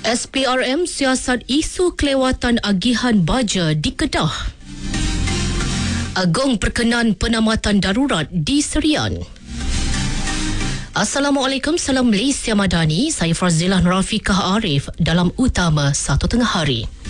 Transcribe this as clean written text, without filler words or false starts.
SPRM siasat isu kelewatan agihan baja di Kedah. Agong perkenan penamatan darurat di Serian. Assalamualaikum, salam Malaysia Madani. Saya Fazilah Nurafiqah Arif dalam Utama 1 Tengah Hari.